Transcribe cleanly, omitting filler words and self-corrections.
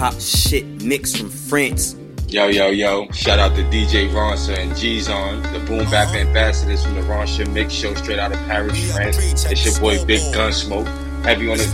Hop shit mix from France. Yo, yo, yo. Shout out to DJ Ronsa and G-Zon, the Boom Bap ambassadors from the Ronsa Mix Show straight out of Paris, France. It's your boy Big Gunsmoke. Heavy on his